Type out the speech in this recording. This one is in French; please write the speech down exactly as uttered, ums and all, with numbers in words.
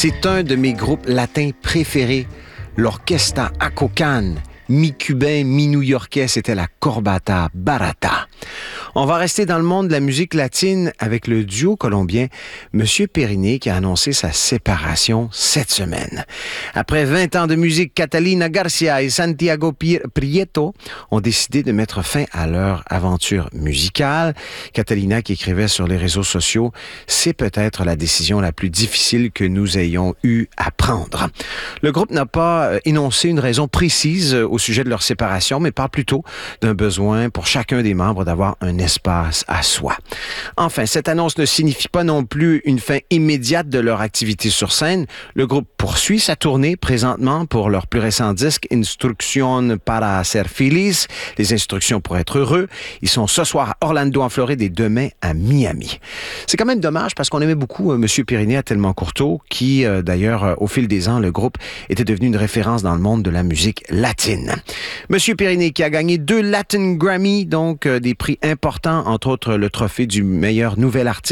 C'est un de mes groupes latins préférés, l'Orquesta Acocan. Mi-cubain, mi-new-yorkais, c'était la Corbata Barata. On va rester dans le monde de la musique latine avec le duo colombien Monsieur Periné qui a annoncé sa séparation cette semaine. Après vingt ans de musique, Catalina Garcia et Santiago Prieto ont décidé de mettre fin à leur aventure musicale. Catalina qui écrivait sur les réseaux sociaux, c'est peut-être la décision la plus difficile que nous ayons eu à prendre. Le groupe n'a pas énoncé une raison précise au sujet de leur séparation, mais parle plutôt d'un besoin pour chacun des membres d'avoir un espace à soi. Enfin, cette annonce ne signifie pas non plus une fin immédiate de leur activité sur scène. Le groupe poursuit sa tournée présentement pour leur plus récent disque Instrucción para ser feliz, les instructions pour être heureux. Ils sont ce soir à Orlando en Floride et demain à Miami. C'est quand même dommage parce qu'on aimait beaucoup euh, Monsieur Periné à Tellement Courteau qui, euh, d'ailleurs, euh, au fil des ans, le groupe était devenu une référence dans le monde de la musique latine. Monsieur Periné qui a gagné deux Latin Grammy, donc euh, des prix importants, entre autres le trophée du meilleur nouvel artiste